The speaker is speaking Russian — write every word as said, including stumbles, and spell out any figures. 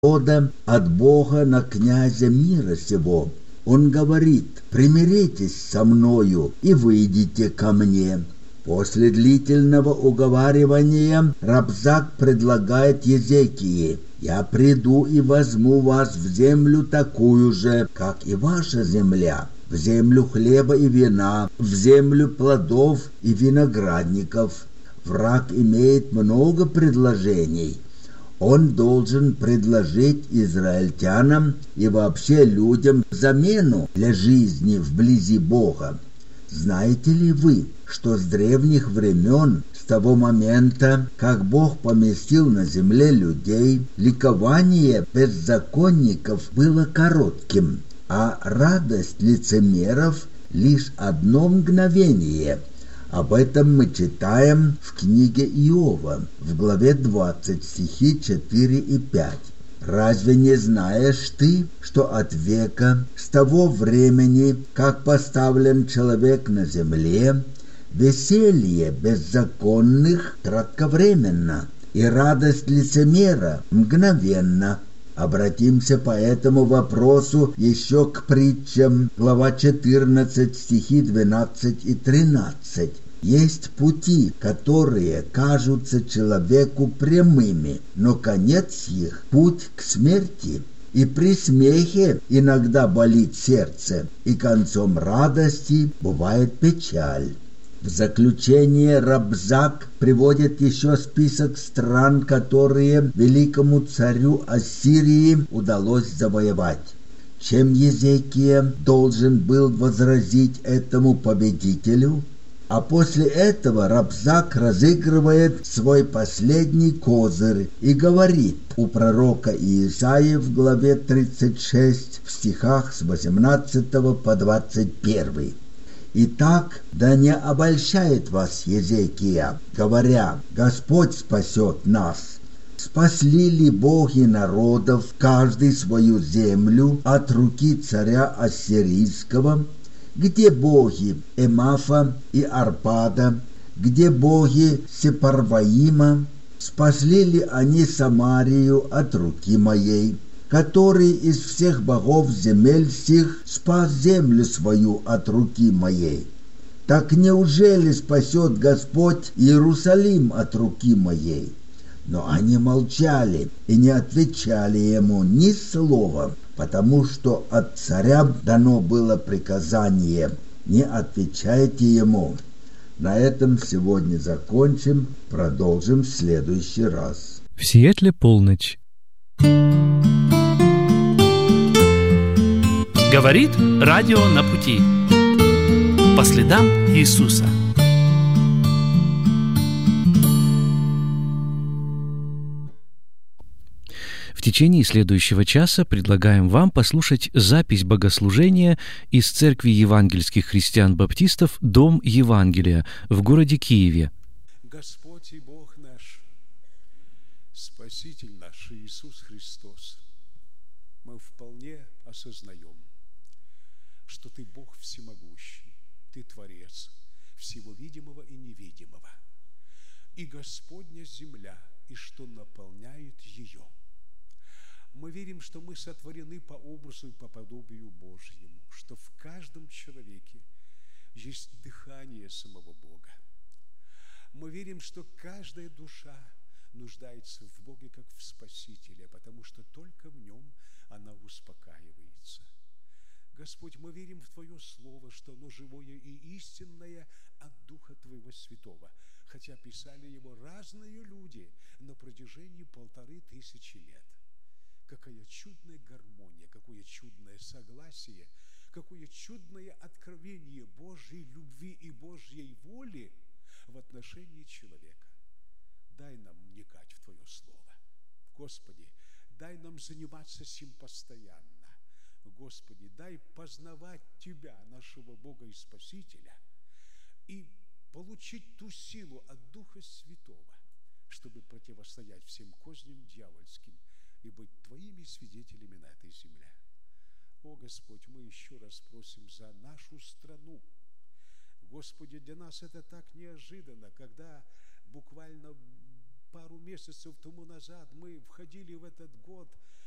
народа от Бога на князя мира сего. Он говорит: примиритесь со мною и выйдите ко мне. После длительного уговаривания Рабзак предлагает Езекии: я приду и возьму вас в землю такую же, как и ваша земля, в землю хлеба и вина, в землю плодов и виноградников. Враг имеет много предложений. Он должен предложить израильтянам и вообще людям замену для жизни вблизи Бога. Знаете ли вы, что с древних времен, с того момента, как Бог поместил на земле людей, ликование беззаконников было коротким, а радость лицемеров лишь одно мгновение? Об этом мы читаем в книге Иова, в главе двадцать, стихи четыре и пять. «Разве не знаешь ты, что от века, с того времени, как поставлен человек на земле, веселье беззаконных кратковременно, и радость лицемера мгновенно?» Обратимся по этому вопросу еще к притчам, глава четырнадцать, стихи двенадцать и тринадцать. Есть пути, которые кажутся человеку прямыми, но конец их — путь к смерти. И при смехе иногда болит сердце, и концом радости бывает печаль. В заключение Рабзак приводит еще список стран, которые великому царю Ассирии удалось завоевать. Чем Езекия должен был возразить этому победителю? А после этого Рабзак разыгрывает свой последний козырь и говорит у пророка Иисаии в главе тридцать шесть, в стихах с восемнадцатого по двадцать первый. «Итак, да не обольщает вас Езекия, говоря: Господь спасет нас. Спасли ли боги народов, каждый свою землю, от руки царя Ассирийского? Где боги Эмафа и Арпада? Где боги Сепарваима? Спасли ли они Самарию от руки моей? Который из всех богов земель сих спас землю свою от руки моей? Так неужели спасет Господь Иерусалим от руки моей?» Но они молчали и не отвечали ему ни слова, потому что от царя дано было приказание: не отвечайте ему. На этом сегодня закончим, продолжим в следующий раз. В Сиэтле полночь. Говорит радио на пути. По следам Иисуса. В течение следующего часа предлагаем вам послушать запись богослужения из Церкви евангельских христиан-баптистов «Дом Евангелия» в городе Киеве. Господь и Бог наш, Спаситель наш Иисус Христос, мы вполне осознаем, что Ты Бог всемогущий, Ты Творец всего видимого и невидимого, и Господня земля, и что наполняет ее. Мы верим, что мы сотворены по образу и по подобию Божьему, что в каждом человеке есть дыхание самого Бога. Мы верим, что каждая душа нуждается в Боге как в Спасителе, потому что только в Нем она успокаивается. Господь, мы верим в Твое Слово, что оно живое и истинное от Духа Твоего Святого, хотя писали его разные люди на протяжении полторы тысячи лет. Какая чудная гармония, какое чудное согласие, какое чудное откровение Божьей любви и Божьей воли в отношении человека. Дай нам вникать в Твое Слово. Господи, дай нам заниматься сим постоянно. Господи, дай познавать Тебя, нашего Бога и Спасителя, и получить ту силу от Духа Святого, чтобы противостоять всем козням дьявольским и быть Твоими свидетелями на этой земле. О, Господь, мы еще раз просим за нашу страну. Господи, для нас это так неожиданно, когда буквально пару месяцев тому назад мы входили в этот год